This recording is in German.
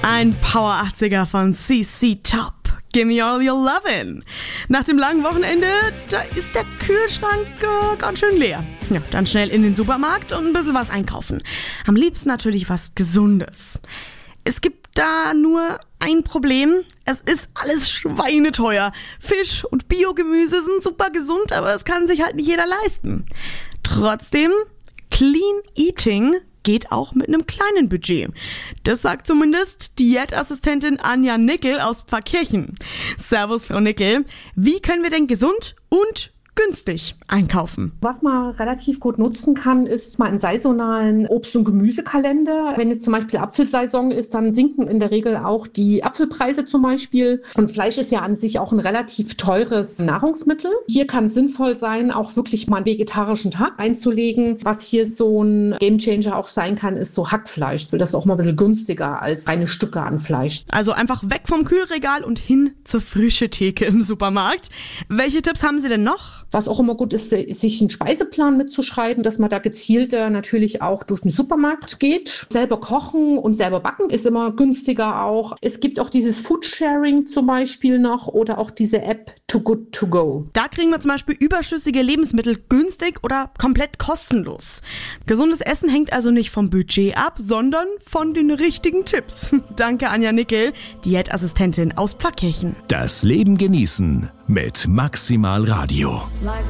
Ein Power 80er von CC Top. Gimme all your lovin'. Nach dem langen Wochenende, da ist der Kühlschrank ganz schön leer. Ja, dann schnell in den Supermarkt und ein bisschen was einkaufen. Am liebsten natürlich was Gesundes. Es gibt da nur ein Problem. Es ist alles schweineteuer. Fisch und Biogemüse sind super gesund, aber es kann sich halt nicht jeder leisten. Trotzdem, Clean Eating geht auch mit einem kleinen Budget. Das sagt zumindest Diätassistentin Anja Nickel aus Pfarrkirchen. Servus, Frau Nickel. Wie können wir denn gesund und günstig einkaufen? Was man relativ gut nutzen kann, ist mal einen saisonalen Obst- und Gemüsekalender. Wenn jetzt zum Beispiel Apfelsaison ist, dann sinken in der Regel auch die Apfelpreise zum Beispiel. Und Fleisch ist ja an sich auch ein relativ teures Nahrungsmittel. Hier kann es sinnvoll sein, auch wirklich mal einen vegetarischen Tag einzulegen. Was hier so ein Gamechanger auch sein kann, ist so Hackfleisch. Das ist auch mal ein bisschen günstiger als reine Stücke an Fleisch. Also einfach weg vom Kühlregal und hin zur frischen Theke im Supermarkt. Welche Tipps haben Sie denn noch? Was auch immer gut ist, sich einen Speiseplan mitzuschreiben, dass man da gezielter natürlich auch durch den Supermarkt geht. Selber kochen und selber backen ist immer günstiger auch. Es gibt auch dieses Foodsharing zum Beispiel noch oder auch diese App Too Good To Go. Da kriegen wir zum Beispiel überschüssige Lebensmittel günstig oder komplett kostenlos. Gesundes Essen hängt also nicht vom Budget ab, sondern von den richtigen Tipps. Danke, Anja Nickel, Diätassistentin aus Pfarrkirchen. Das Leben genießen mit Maximal Radio. Like